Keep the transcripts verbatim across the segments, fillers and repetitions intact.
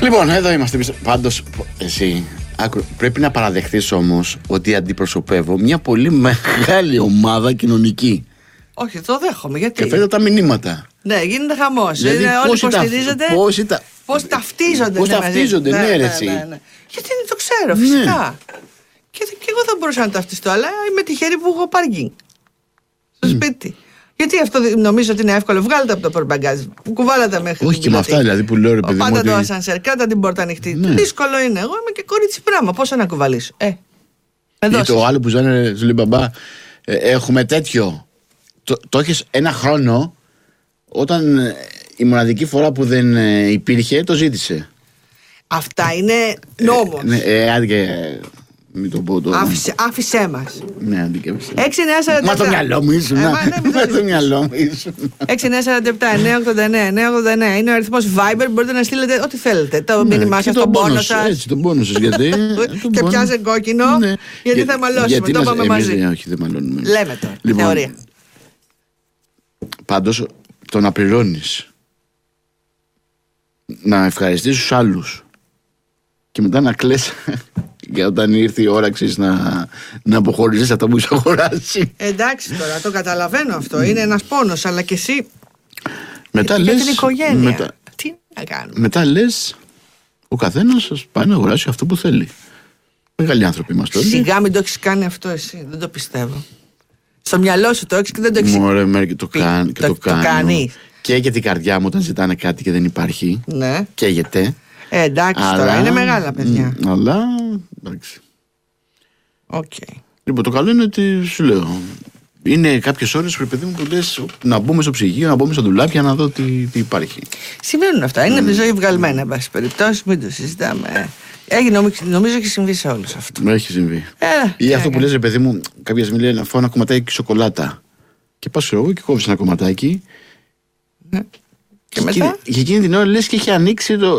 Λοιπόν, εδώ είμαστε. Πάντως, εσύ άκου, πρέπει να παραδεχθείς όμως ότι αντιπροσωπεύω μια πολύ μεγάλη ομάδα κοινωνική. Όχι, το δέχομαι. Γιατί. Και φαίνονται τα μηνύματα. Ναι, γίνεται χαμός. Δηλαδή, είναι, όλοι τα, υποστηρίζονται. Πώς, τα, πώς ταυτίζονται. Πώς ναι, ταυτίζονται, ναι, ναι, ρε, εσύ. Ναι, ναι, ναι. Γιατί δεν το ξέρω, φυσικά. Ναι. Και, και εγώ θα μπορούσα να ταυτιστώ, αλλά είμαι τυχερή που έχω πάρκινγκ στο mm. σπίτι. Γιατί αυτό νομίζω ότι είναι εύκολο. Βγάλετε από το πορμπαγκάζ. Κουβάλατε μέχρι. Όχι και με αυτά δηλαδή που λέω ρε παιδί μου. Πάντα ότι... το ασανσέρ, κράτα την πόρτα ανοιχτή. Ναι. Δύσκολο είναι. Εγώ είμαι και κορίτσι πράγμα. Πόσο να κουβαλήσω. Ε. Ή το άλλο που ζάνε, σου λέει μπαμπά, ε, έχουμε τέτοιο. Το, το έχεις ένα χρόνο όταν ε, η μοναδική φορά που δεν ε, υπήρχε το ζήτησε. Αυτά είναι νόμος. Ε, ναι, ε, άδικε, μην το πω τώρα. Άφησε, άφησέ μας. Ναι, αντικεύσε. έξι εννιά σαράντα επτά. Μα το μυαλό μου ήσουν. Μα το μυαλό μου ήσουν. έξι εννιά σαράντα επτά εννιά ογδόντα εννιά εννιά ογδόντα εννιά είναι ο αριθμός Viber. Μπορείτε να στείλετε ό,τι θέλετε. Το μήνυμά σας, τον πόνο σας. Έτσι, τον πόνο σας. Γιατί. Και πιάσε κόκκινο. Γιατί θα μαλώσουμε. Το είπαμε μαζί. Όχι, δεν μαλώνουμε. Λέμε τώρα. Θεωρία. Πάντως το να πληρώνεις, να ευχαριστήσεις τους άλλους και μετά να κλαις για όταν ήρθε η ώρα να, να αποχωρήσεις αυτό που είσαι αγοράσει. Εντάξει τώρα, το καταλαβαίνω αυτό. Είναι ένας πόνος, αλλά και εσύ μετά για λες, την οικογένεια. Μετά, τι να κάνουμε. Μετά λες, ο καθένας σας πάει να αγοράσει αυτό που θέλει. Μεγάλοι άνθρωποι είμαστε όλοι. Σιγά μην το έχεις κάνει αυτό εσύ, δεν το πιστεύω. Στο μυαλό σου το έχεις και δεν το έχεις. Μωρέ, μέρ, και το, κάν, και το, το κάνω. Κάνει. Καίγεται η καρδιά μου όταν ζητάνε κάτι και δεν υπάρχει. Ναι. Καίγεται. Ε, εντάξει αλλά... τώρα, είναι μεγάλα παιδιά. Μ, αλλά, εντάξει. Οκ. Okay. Λοιπόν, το καλό είναι ότι σου λέω. Είναι κάποιες ώρες που παιδί μου που λες να μπούμε στο ψυγείο, να μπούμε στα ντουλάπια να δω τι, τι υπάρχει. Συμβαίνουν αυτά. Είναι mm. από τη ζωή βγαλμένα, εν πάση περιπτώσει, μην το συζητάμε. Έχει, νομίζω έχει συμβεί σε όλους αυτό. Έχει συμβεί. Ε, Ή αυτό που λες, ρε παιδί μου, κάποια στιγμή λέει να φάω ένα κομματάκι σοκολάτα. Και πας εγώ και κόβεις ένα κομματάκι. Ναι. Και, και μετά. Και εκείνη την ώρα λες και έχει ανοίξει το.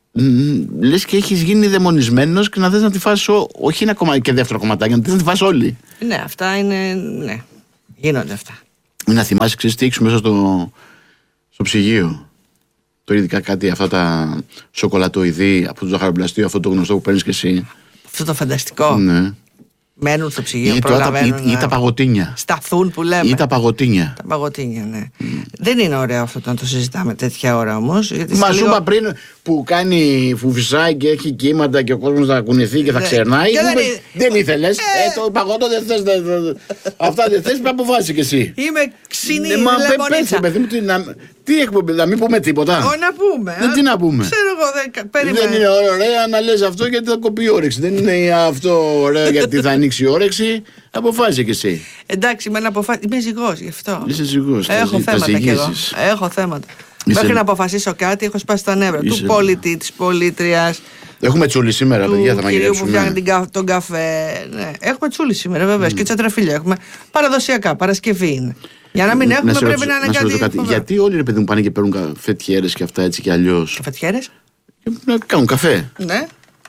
Λες και έχεις γίνει δαιμονισμένος και να θες να τη φας ό, όχι ένα κομμάτι και δεύτερο κομματάκι, να θες να τη φας όλη. Ναι, αυτά είναι. Ναι, γίνονται αυτά. Μην να θυμάσαι, ξέρεις τι έχεις μέσα στο, στο ψυγείο. Το ειδικά κάτι, αυτά τα σοκολατοειδή από το ζαχαροπλαστείο, αυτό το γνωστό που παίρνεις και εσύ. Αυτό το φανταστικό. Ναι. Μένουν στο ψυγείο, ή, προλαβαίνουν ή, ή τα παγωτίνια. Σταθούν που λέμε. Ή τα παγωτίνια. Τα παγωτίνια, ναι. Mm. Δεν είναι ωραίο αυτό να το συζητάμε τέτοια ώρα όμως. Μα σου είπα πριν που κάνει φουφισάει και έχει κύματα και ο κόσμος θα κουνηθεί και θα ξερνάει. Και δεν, είναι... δεν ήθελες. Ε... Ε, το παγωτό δεν θες. Δε, δε, αυτά δεν θες, πρέπει να αποφάσεις κι εσύ. Είμαι ξινή. Ναι, μα πες, παιδί μου, τι, να, τι εκπομπή, να μην πούμε τίποτα. Όχι να πούμε. Δεν, τι να πούμε. Ξέρω εγώ, δεν, περίμενε. Δεν είναι ωραίο να λες αυτό γιατί θα κοπεί η όρεξη. Δεν είναι αυτό ωραίο γιατί θα ανοίξει η όρεξη. Αποφάσισε κι εσύ. Εντάξει, με ένα αποφάσισε. Είμαι ζυγός γι' αυτό. Είσαι ζυγός. Έχω θέματα κι εγώ. Έχω θέματα. Είσαι... Μέχρι να αποφασίσω κάτι, έχω σπάσει τα νεύρα. Είσαι... Του πολίτη, τη πολίτρια. Έχουμε τσούλη σήμερα, του παιδιά. Θα μαγειρέψουμε. Του κυρίου που φτιάχνει τον καφέ. Ναι. Έχουμε τσούλη σήμερα, βέβαια. Mm. Και τσατραφίλια έχουμε. Παραδοσιακά, Παρασκευή είναι. Για να μην έχουμε, να πρέπει ρωτήσω, να είναι να κάτι. κάτι. Γιατί όλοι ρε παιδί μου πάνε και παίρνουν καφετιέρες και αυτά έτσι κι αλλιώς. Καφετιέρες? Να κάνουν καφέ. Ναι.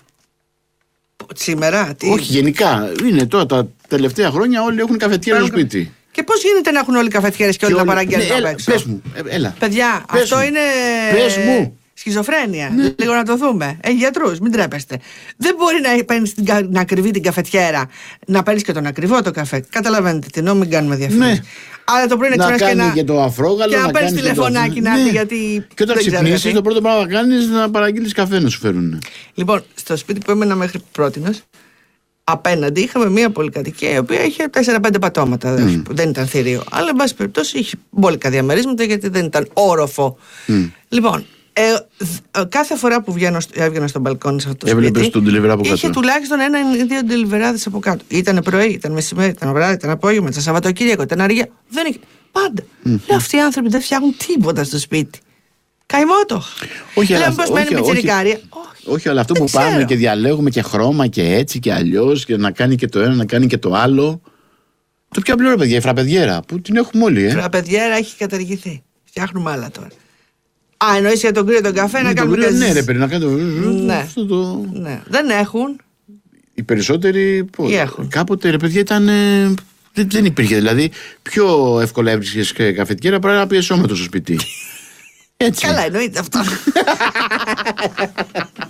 Σήμερα, τι. Όχι, γενικά. Είναι τώρα τα τελευταία χρόνια όλοι έχουν καφετιέρες στο σπίτι. Και πώς γίνεται να έχουν όλοι καφετιέρες και όλοι να παραγγέλνουν απ' έξω? Πες μου, έλα. Παιδιά, πες αυτό μου. είναι. Πες μου. Σχιζοφρένεια. Ναι. Λίγο να το δούμε. Έχει γιατρούς, μην τρέπεστε. Δεν μπορεί να παίρνεις να ακριβεί την καφετιέρα, να παίρνεις και τον ακριβό το καφέ. Καταλαβαίνετε τι εννοώ, μην κάνουμε διαφήμιση. Ναι. Αλλά το πρωί να ξυπνάς και να. Και το αφρόγαλο. Και να, να παίρνεις τηλεφωνάκι να έρθει ναι. γιατί. Και όταν ξυπνήσεις, το πρώτο πράγμα που κάνεις είναι να παραγγείλεις καφέ να σου φέρουν. Λοιπόν, στο σπίτι που έμενα μέχρι πρότινος, απέναντι είχαμε μια πολυκατοικία η οποία είχε τέσσερα πέντε πατώματα. Mm. Δεν ήταν θηρίο. Αλλά, εν πάση περιπτώσει, είχε μπόλικα διαμερίσματα γιατί δεν ήταν όροφο. Mm. Λοιπόν, ε, ε, κάθε φορά που βγαίνω, έβγαινα στο μπαλκόνι σε αυτό το Έβλεπες σπίτι, τον delivery από κάτω. Είχε τουλάχιστον ένα ή δύο deliverάδες από κάτω. Ήταν πρωί, ήταν μεσημέρι, ήταν βράδυ, ήταν απόγευμα, ήταν Σαββατοκύριακο, ήταν αργία. Δεν είχε. Πάντα. Mm. Λέω, αυτοί οι άνθρωποι δεν φτιάχνουν τίποτα στο σπίτι. Καημό το. Όχι, λέω, πώς μένει πιτσιρικάρια. Όχι, αλλά αυτό που ξέρω. Πάμε και διαλέγουμε και χρώμα και έτσι και αλλιώς και να κάνει και το ένα, να κάνει και το άλλο. Το πιο απλό, ρε παιδιά, η φραπεδιέρα που την έχουμε όλοι, ε. Η φραπεδιέρα έχει καταργηθεί. Φτιάχνουμε άλλα τώρα. Α, εννοείς για τον κρύο τον καφέ να κάνουμε κάτι. Ναι, ρε παιδί, να κάνουμε. Ναι. Το... ναι. Δεν έχουν. Οι περισσότεροι. Πώς, έχουν. Κάποτε, ρε παιδιά, ήταν. Ε, δεν, δεν υπήρχε. Δηλαδή, πιο εύκολα έβρισκες καφετιέρα παρά να πιεσόμετρο στο σπίτι. Έτσι. Καλά, εννοείται αυτό.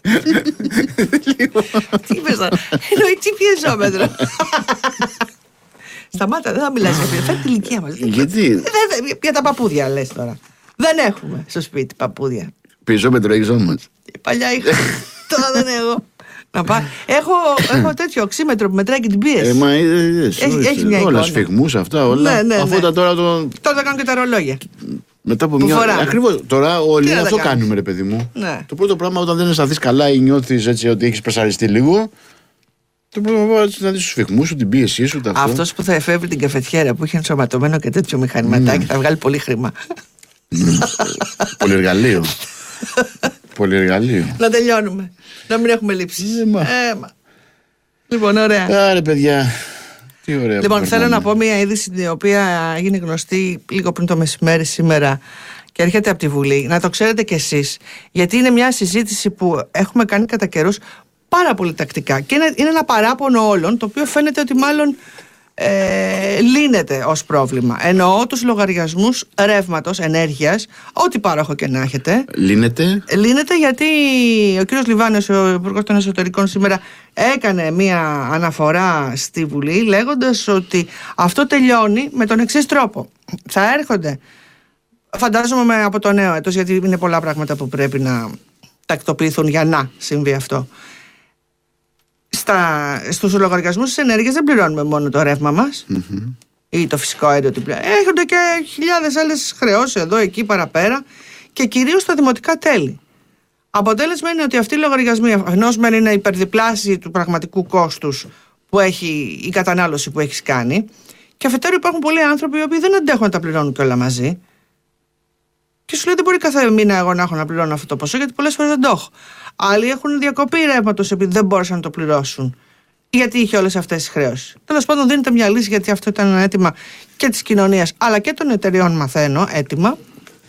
Τι είπες τώρα? Εννοεί τι πιεζόμετρο. Σταμάτα, δεν θα μιλάς για πια. Φέρει την ηλικία μας. Γιατί? Για τα παππούδια λες τώρα. Δεν έχουμε στο σπίτι παππούδια. Πιεζόμετρο έχεις όμως? Παλιά είχα. Τώρα δεν έχω. Να πάω. Έχω, έχω τέτοιο οξύμετρο που μετράει και την πίεση. Ε, μα, ε, ε, έχει, έχει μια όλα εικόνα. σφιγμούς αυτά όλα. Ναι, ναι, ναι. Αφού τα τώρα το... Τώρα κάνουν και τα ρολόγια. Μετά από μια. Ακριβώς. Τώρα όλοι αυτό κάνουμε. κάνουμε, ρε παιδί μου. Ναι. Το πρώτο πράγμα όταν δεν αισθανθείς καλά ή νιώθεις έτσι ότι έχεις πρεσαριστεί λίγο. Το πρώτο πράγμα είναι να δεις τους σφιγμούς σου, την πίεσή σου. Αυτό. Αυτός που θα εφεύρει την καφετιέρα που είχε ενσωματωμένο και τέτοιο μηχανηματάκι θα βγάλει πολύ χρήμα. Πολυεργαλείο. Πολυεργαλείο. Να τελειώνουμε. Να μην έχουμε λήψεις. Έμα. Λοιπόν, ωραία. Άρε, παιδιά. Τι ωραία. Λοιπόν, θέλω να πω μια είδηση η οποία έγινε γνωστή λίγο πριν το μεσημέρι σήμερα και έρχεται από τη Βουλή. Να το ξέρετε κι εσείς, γιατί είναι μια συζήτηση που έχουμε κάνει κατά καιρούς πάρα πολύ τακτικά και είναι, είναι ένα παράπονο όλων, το οποίο φαίνεται ότι μάλλον ε, λύνεται ως πρόβλημα. Εννοώ τους λογαριασμούς ρεύματος, ενέργειας, ό,τι πάροχο και να έχετε. Λύνεται. Λύνεται γιατί ο κύριος Λιβάνιος, ο Υπουργός των Εσωτερικών, σήμερα έκανε μία αναφορά στη Βουλή λέγοντας ότι αυτό τελειώνει με τον εξής τρόπο. Θα έρχονται, φαντάζομαι από το νέο έτος, γιατί είναι πολλά πράγματα που πρέπει να τακτοποιηθούν για να συμβεί αυτό. Στα, στους λογαριασμούς της ενέργειας δεν πληρώνουμε μόνο το ρεύμα μας mm-hmm. ή το φυσικό αέριο. Έρχονται και χιλιάδες άλλες χρεώσεις εδώ, εκεί, παραπέρα και κυρίως τα δημοτικά τέλη. Αποτέλεσμα είναι ότι αυτοί οι λογαριασμοί αφενός μεν είναι υπερδιπλάσιοι του πραγματικού κόστους που έχει η κατανάλωση που έχεις κάνει και αφετέρου υπάρχουν πολλοί άνθρωποι οι οποίοι δεν αντέχουν να τα πληρώνουν και όλα μαζί. Και σου λέει δεν μπορεί κάθε μήνα εγώ να έχω να πληρώνω αυτό το ποσό, γιατί πολλές φορές δεν το έχω. Άλλοι έχουν διακοπή ρεύματος επειδή δεν μπόρεσαν να το πληρώσουν. Γιατί είχε όλες αυτές τις χρεώσεις. Τέλος πάντων, δίνεται μια λύση, γιατί αυτό ήταν ένα αίτημα και της κοινωνίας αλλά και των εταιριών, μαθαίνω, αίτημα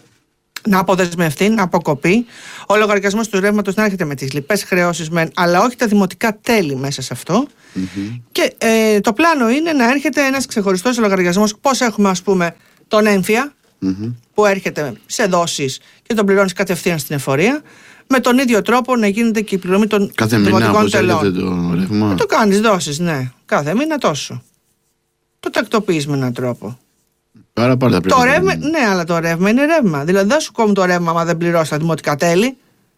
να αποδεσμευτεί, να αποκοπεί. Ο λογαριασμός του ρεύματος να έρχεται με τις λοιπές χρεώσεις, μεν, αλλά όχι τα δημοτικά τέλη μέσα σε αυτό. Mm-hmm. Και ε, το πλάνο είναι να έρχεται ένας ξεχωριστός λογαριασμός, πώς έχουμε ας πούμε τον έμφυα. Mm-hmm. Που έρχεται σε δόσεις και τον πληρώνεις κατευθείαν στην εφορία. Με τον ίδιο τρόπο να γίνεται και η πληρωμή των δημοτικών τελών. Το ρεύμα. Το κάνεις δόσεις, ναι. Κάθε μήνα τόσο. Το τακτοποιείς με έναν τρόπο. Άρα πάντα πρέπει το να ρεύμα, ναι, αλλά το ρεύμα είναι ρεύμα. Δηλαδή δεν σου κόβουν το ρεύμα άμα δεν πληρώσεις τα δημοτικά τέλη.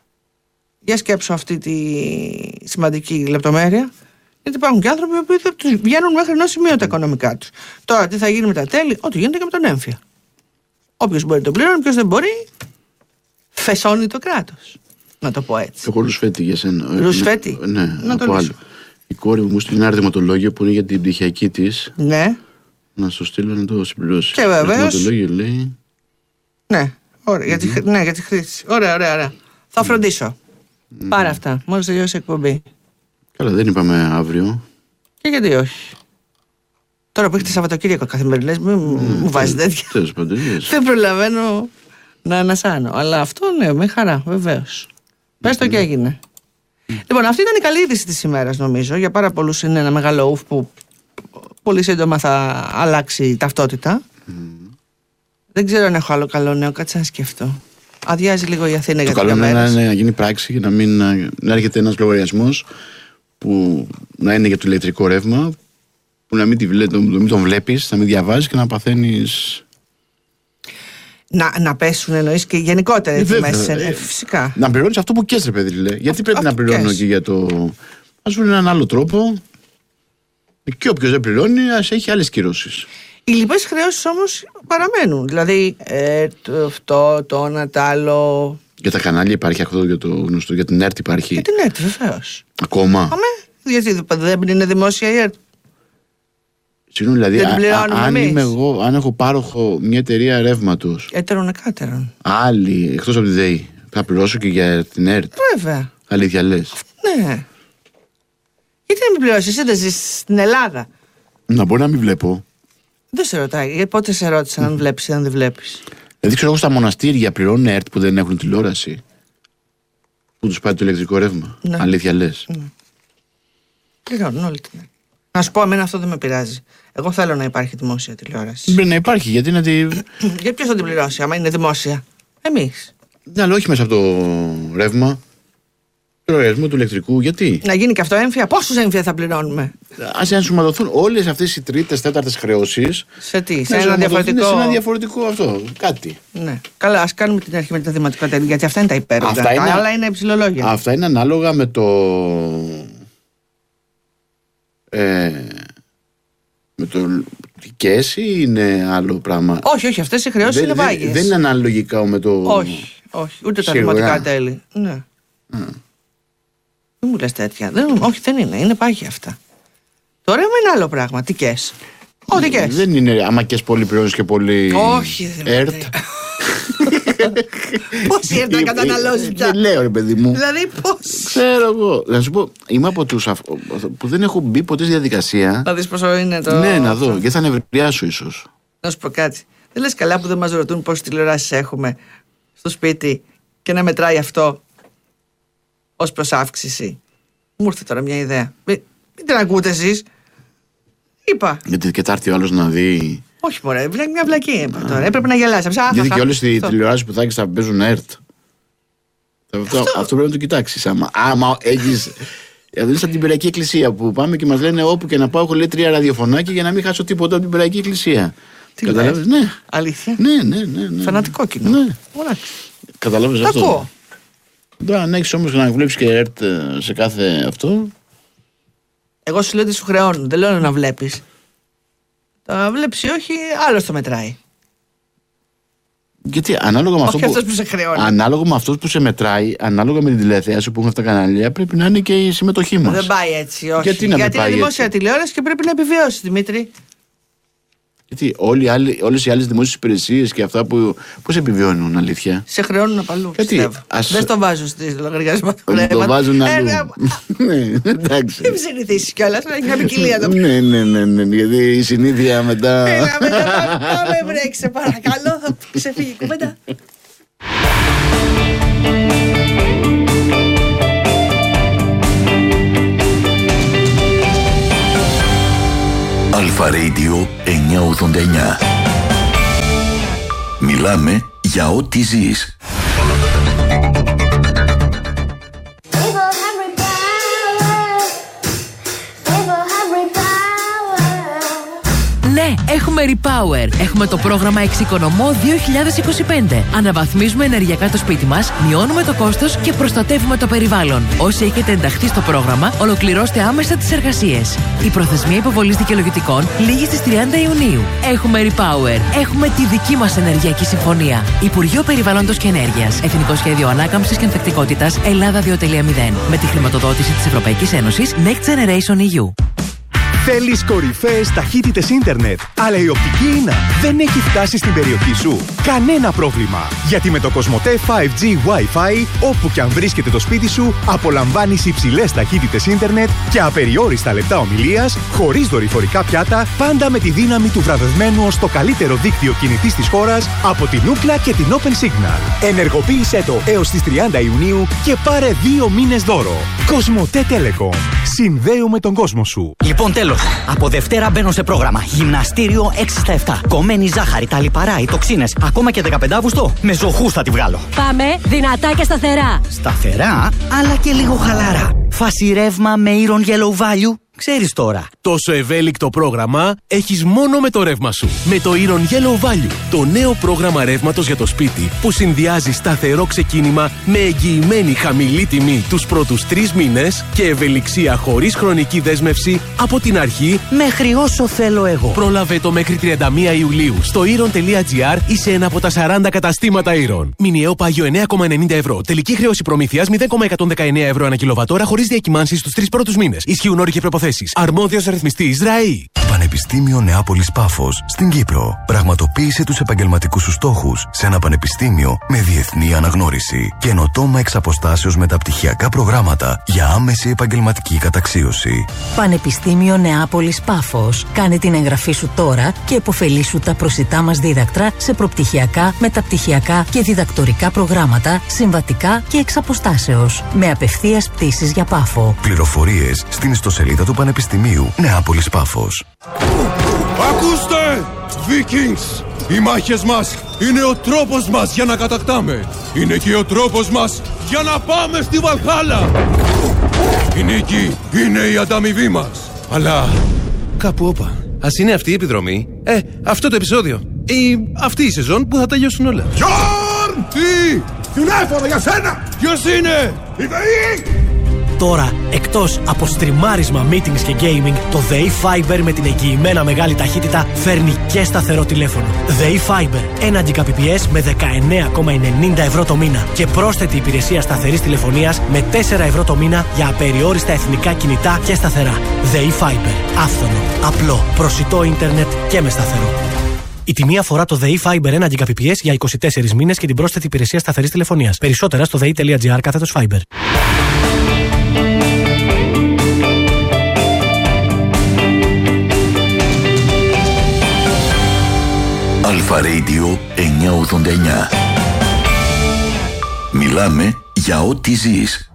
Για σκέψου αυτή τη σημαντική λεπτομέρεια. Γιατί υπάρχουν και άνθρωποι που τους βγαίνουν μέχρι ενός σημείου τα οικονομικά τους. Τώρα τι θα γίνει με τα τέλη, ό,τι γίνεται και με τον έμφυα. Όποιος μπορεί το πληρώνει, ποιος δεν μπορεί, φεσώνει το κράτος. Να το πω έτσι. Έχω ρουσφέτη για σένα. Ρουσφέτη. Ναι, να από το άλλο. Η κόρη μου στείλει ένα ερωτηματολόγιο που είναι για την πτυχιακή της. Ναι. Να σου στείλω να το συμπληρώσει. Και βεβαίως. Το ερωτηματολόγιο λέει. Ναι, ωραία, mm-hmm. για, τη, ναι, για τη χρήση. Ωραία, ωραία, ωραία. Θα φροντίσω. Mm-hmm. Πάρα αυτά. Μόλις τελειώσει η εκπομπή. Καλά, δεν είπαμε αύριο. Και γιατί όχι. Τώρα που έχετε Σαββατοκύριακο καθημερινές, μην μου βάζει τέτοια. Τέλος πάντων. Δεν προλαβαίνω να ανασάνω. Αλλά αυτό ναι, με χαρά, βεβαίως. Πες το και έγινε. Λοιπόν, αυτή ήταν η καλή είδηση της ημέρας, νομίζω. Για πάρα πολλούς είναι ένα μεγάλο ουφ που πολύ σύντομα θα αλλάξει η ταυτότητα. Δεν ξέρω αν έχω άλλο καλό νέο, κάτσε να σκεφτώ. Αδειάζει λίγο η Αθήνα για το δύο μέρες. Το καλό είναι να γίνει πράξη και να μην να έρχεται ένας λογαριασμός που να είναι για το ηλεκτρικό ρεύμα, που να μην, τη, μην τον βλέπεις, να μην διαβάζεις και να παθαίνεις. Να, να πέσουν εννοείς και γενικότερα οι τιμές. Ε, φυσικά. Να πληρώνεις αυτό που κες, ρε παιδί, λέει. Γιατί αυτό, πρέπει αυτό να πληρώνω κες. Και για το. Ας βρουν έναν άλλο τρόπο. Και όποιος δεν πληρώνει, ας έχει άλλες κυρώσεις. Οι λοιπές χρεώσεις όμως παραμένουν. Δηλαδή, ε, το, αυτό, το ένα, το άλλο. Για τα κανάλια υπάρχει αυτό, για το γνωστό, για την ΕΡΤ υπάρχει. Για την ΕΡΤ, βεβαίως. Ακόμα. Αμέ, γιατί δεν είναι δημόσια η ΕΡΤ. Συγγνώμη, δηλαδή, α, α, αν, είμαι εγώ, αν έχω πάροχο μια εταιρεία ρεύματος. Έτερον εκάτερον. Άλλη, εκτός από τη ΔΕΗ, θα πληρώσω και για την ΕΡΤ. Βέβαια. Αλήθεια λες. Ναι. Γιατί να μην πληρώσεις, εσύ δεν ζεις στην Ελλάδα. Να μπορεί να μην βλέπω. Δεν σε ρωτάει, γιατί πότε σε ρώτησαν αν βλέπεις ή αν δεν βλέπεις. Δηλαδή, ξέρω εγώ στα μοναστήρια πληρώνουν ΕΡΤ που δεν έχουν τηλεόραση. Που τους πάει το ηλεκτρικό ρεύμα. Ναι. Αλήθεια λες. Ναι. Πληρώνουν όλοι την ΕΡΤ. Να σου πω, εμένα αυτό δεν με πειράζει. Εγώ θέλω να υπάρχει δημόσια τηλεόραση. Πρέπει να υπάρχει, γιατί να τη. Γιατί ποιος θα την πληρώσει, άμα είναι δημόσια. Εμείς. Ναι, αλλά όχι μέσα από το ρεύμα. λογαριασμό του ηλεκτρικού, γιατί? Να γίνει και αυτό έμφυα. Πόσους έμφυα θα πληρώνουμε? Ας ενσωματωθούν όλες αυτές οι τρίτες, τέταρτες χρεώσεις. Σε τι, σε ένα διαφορετικό. Σε ένα διαφορετικό αυτό, κάτι. Ναι. Καλά, ας κάνουμε την αρχή με τα δημοτικά τέλη, γιατί αυτά είναι τα υπέροχα. Τα άλλα είναι υψηλολόγια. Αυτά είναι ανάλογα με το. Ε, με το. Κες ή είναι άλλο πράγμα? Όχι, όχι, αυτές οι χρεώσεις είναι βάγιες. Δεν είναι αναλογικά με το. Όχι, όχι, ούτε τα δημοτικά τέλη. Ναι. Mm. Δεν μου λες τέτοια. Δεν, όχι, δεν είναι, είναι πάγια αυτά. Τώρα είναι άλλο πράγμα. Τι κες? Ό,τι κες. Δεν είναι άμα κες πολύ πληρώνεις και πολύ. Όχι, δεν ΕΡΤ. Πόση ΕΡΤ να καταναλώσεις πια? Δεν λέω, ρε παιδί μου. Δηλαδή πώς? Ξέρω εγώ. Να σου πω, είμαι από τους που δεν έχω μπει ποτέ στη διαδικασία. Να δεις πόσο είναι το. Ναι, να δω. Και θα νευριάσω ίσως. Να σου πω κάτι. Δεν λες καλά που δεν μας ρωτούν πόσες τηλεοράσεις έχουμε στο σπίτι και να μετράει αυτό ως προς αύξηση? Μου ήρθε τώρα μια ιδέα. Μην, μην την ακούτε εσείς. Είπα. Γιατί και θα έρθει ο άλλος να δει. Όχι, μωρέ, μια βλακή τώρα. Έπρεπε να γελάσει. Γιατί και όλες οι τηλεοράσεις που θα έχεις θα παίζουν ΕΡΤ. Αυτό, αυτό. αυτό πρέπει να το κοιτάξεις. Άμα, άμα έχεις. Εδώ είναι σαν την Πυριακή Εκκλησία που πάμε και μας λένε όπου και να πάω, έχω λέει τρία ραδιοφωνάκια για να μην χάσω τίποτα από την Πυριακή Εκκλησία. Καταλάβεις? Ναι. Αλήθεια? Ναι, ναι, ναι, ναι. Φανατικό κοινό. Ναι. Καταλάβεις αυτό? Ακούω. Τώρα, αν έχεις όμως να βλέπεις και ΕΡΤ σε κάθε αυτό. Εγώ σου λέω ότι σου χρεώνουν. Δεν λέω να βλέπεις. Τα βλέπεις ή όχι, άλλος το μετράει. Γιατί ανάλογα με, αυτό όχι που, αυτός που σε χρεώνει. ανάλογα με αυτός που σε μετράει, ανάλογα με την τηλεθέαση που έχουν αυτά τα κανάλια, πρέπει να είναι και η συμμετοχή μας. Δεν πάει έτσι, όχι. Γιατί, να Γιατί πάει είναι δημόσια έτσι? τηλεόραση και πρέπει να επιβιώσει, Δημήτρη. Γιατί όλοι οι άλλοι, όλες οι άλλες δημόσιες υπηρεσίες και αυτά που πώς επιβιώνουν, αλήθεια? Σε χρεώνουν απαλού, Γιατί, πιστεύω. ας... Δεν στο βάζουν στις λογαριασμάτια. Δεν το βάζουν αλλού. Ναι, εντάξει. Δεν συνηθίσεις κιόλας, να έχει μια ποικιλία το Ναι, ναι, ναι, ναι, γιατί η συνήθεια μετά. Έλα, μετά πάμε βρέξε, παρακαλώ, θα ξεφύγει η κουβέντα. Αλφα Radio εννιακόσια ογδόντα εννιά. Μιλάμε για ό,τι ζεις. Ναι, έχουμε Repower. Έχουμε το πρόγραμμα Εξοικονομώ δύο χιλιάδες είκοσι πέντε. Αναβαθμίζουμε ενεργειακά το σπίτι μας, μειώνουμε το κόστος και προστατεύουμε το περιβάλλον. Όσοι έχετε ενταχθεί στο πρόγραμμα, ολοκληρώστε άμεσα τις εργασίες. Η προθεσμία υποβολής δικαιολογητικών λήγει στις τριάντα Ιουνίου. Έχουμε Repower. Έχουμε τη δική μας ενεργειακή συμφωνία. Υπουργείο Περιβάλλοντος και Ενέργειας. Εθνικό Σχέδιο Ανάκαμψης και Ανθεκτικότητας Ελλάδα δύο κόμμα μηδέν. Με τη χρηματοδότηση της Ευρωπαϊκής Ένωσης Next Generation ι γιου. Θέλεις κορυφαίες ταχύτητες ίντερνετ, αλλά η οπτική ίνα δεν έχει φτάσει στην περιοχή σου? Κανένα πρόβλημα! Γιατί με το Κοσμοτέ φάιβ τζι Wi-Fi, όπου και αν βρίσκεται το σπίτι σου, απολαμβάνεις υψηλές ταχύτητες ίντερνετ και απεριόριστα λεπτά ομιλίας, χωρίς δορυφορικά πιάτα, πάντα με τη δύναμη του βραβευμένου ως το καλύτερο δίκτυο κινητής της χώρας από την Ookla και την Open Signal. Ενεργοποίησέ το έως τις τριάντα Ιουνίου και πάρε δύο μήνες δώρο. Κοσμοτέ Telecom. Συνδέουμε τον κόσμο σου. Λοιπόν, τέλος. Από Δευτέρα μπαίνω σε πρόγραμμα. Γυμναστήριο έξι στα επτά. Κομμένη ζάχαρη, τα λιπαρά, οι τοξίνες. Ακόμα και δεκαπέντε Αυγούστου. Με ζωχούς θα τη βγάλω. Πάμε δυνατά και σταθερά. Σταθερά, αλλά και λίγο χαλαρά. Φάση ρεύμα με Iron Yellow Value. Ξέρεις τώρα. Τόσο ευέλικτο πρόγραμμα έχεις μόνο με το ρεύμα σου. Με το Iron Yellow Value, το νέο πρόγραμμα ρεύματος για το σπίτι που συνδυάζει σταθερό ξεκίνημα με εγγυημένη χαμηλή τιμή τους πρώτους τρεις μήνες και ευελιξία χωρίς χρονική δέσμευση από την αρχή μέχρι όσο θέλω εγώ. Πρόλαβε το μέχρι τριάντα μία Ιουλίου στο iron τελεία gr ή σε ένα από τα σαράντα καταστήματα Iron. Μηνιαίο πάγιο εννέα κόμμα ενενήντα ευρώ. Τελική χρέωση προμήθειας μηδέν κόμμα εκατόν δεκαεννέα ευρώ ανά κιλοβατόρα χωρίς διακυμάνσεις στους τρεις πρώτους μήνες. Ισχύουν όροι και προποθέσεις. Αρμόδιος ρυθμιστής ΡΑΗ. Πανεπιστήμιο Νεάπολης Πάφος στην Κύπρο. Πραγματοποίησε τους επαγγελματικούς σου στόχους σε ένα πανεπιστήμιο με διεθνή αναγνώριση. Καινοτόμα εξ αποστάσεως μεταπτυχιακά προγράμματα για άμεση επαγγελματική καταξίωση. Πανεπιστήμιο Νεάπολης Πάφος. Κάνε την εγγραφή σου τώρα και επωφελήσου τα προσιτά μας δίδακτρα σε προπτυχιακά, μεταπτυχιακά και διδακτορικά προγράμματα, συμβατικά και εξ αποστάσεως. Με απευθείας πτήσεις για Πάφο. Πληροφορίες στην ιστοσελίδα του Πανεπιστημίου Νεάπολης Πάφος. Ακούστε, Vikings! Οι μάχες μας είναι ο τρόπος μας για να κατακτάμε. Είναι και ο τρόπος μας για να πάμε στη Βαλχάλα. Η νίκη είναι η ανταμοιβή μας. Αλλά κάπου όπα. Ας είναι αυτή η επιδρομή, ε, αυτό το επεισόδιο ή αυτή η σεζόν που θα τελειώσουν όλα. Γιόρν! Τι! Τηλέφωνο για σένα! Ποιος είναι? Η ΔΕΗ! Τώρα, εκτός από στριμάρισμα, meetings και gaming, το ΔΕΗ Fiber με την εγγυημένα μεγάλη ταχύτητα φέρνει και σταθερό τηλέφωνο. ΔΕΗ Fiber, ένα Gbps με δεκαεννέα κόμμα ενενήντα ευρώ το μήνα και πρόσθετη υπηρεσία σταθερής τηλεφωνίας με τέσσερα ευρώ το μήνα για απεριόριστα εθνικά κινητά και σταθερά. ΔΕΗ Fiber, άφθονο, απλό, προσιτό ίντερνετ και με σταθερό. Η τιμή αφορά το ΔΕΗ Fiber ένα Gbps για είκοσι τέσσερις μήνες και την πρόσθετη υπηρεσία σταθερής τηλεφωνίας. Περισσότερα στο δei.gr κάθετος Fiber. Αλφα Radio εννιακόσια ογδόντα εννιά. Μιλάμε για ό,τι ζεις.